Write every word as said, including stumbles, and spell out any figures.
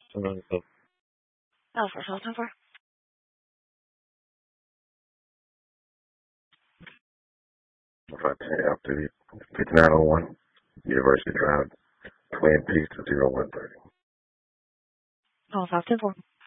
Uh, Alpha, cell number. After fifty-nine oh one, University Drive, Twin Peaks to zero one thirty. Oh, five ten four.